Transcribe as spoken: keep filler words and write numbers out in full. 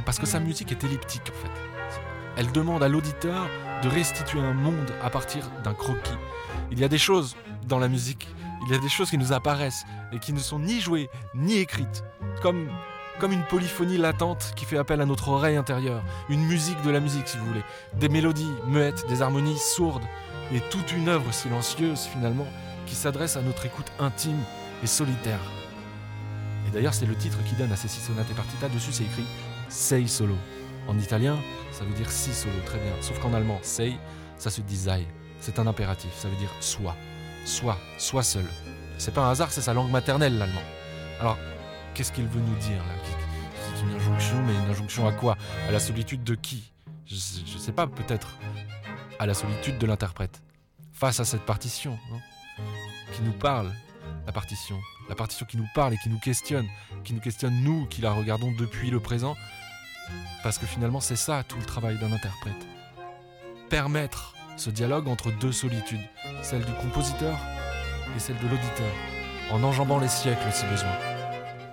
Parce que sa musique est elliptique en fait. Elle demande à l'auditeur de restituer un monde à partir d'un croquis. Il y a des choses dans la musique, il y a des choses qui nous apparaissent et qui ne sont ni jouées ni écrites, comme, comme une polyphonie latente qui fait appel à notre oreille intérieure, une musique de la musique si vous voulez, des mélodies muettes, des harmonies sourdes et toute une œuvre silencieuse finalement qui s'adresse à notre écoute intime et solitaire. Et d'ailleurs c'est le titre qui donne à ces six sonates et partita, dessus c'est écrit « Sei solo ». En italien, ça veut dire si solo, très bien. Sauf qu'en allemand, sei, ça se dit sei. C'est un impératif, ça veut dire sois. Sois, sois seul. C'est pas un hasard, c'est sa langue maternelle, l'allemand. Alors, qu'est-ce qu'il veut nous dire là ? C'est une injonction, mais une injonction à quoi ? À la solitude de qui ? Je, je sais pas, peut-être à la solitude de l'interprète. Face à cette partition, hein, qui nous parle, la partition. La partition qui nous parle et qui nous questionne. Qui nous questionne, nous, qui la regardons depuis le présent. Parce que finalement, c'est ça tout le travail d'un interprète. Permettre ce dialogue entre deux solitudes, celle du compositeur et celle de l'auditeur, en enjambant les siècles si besoin.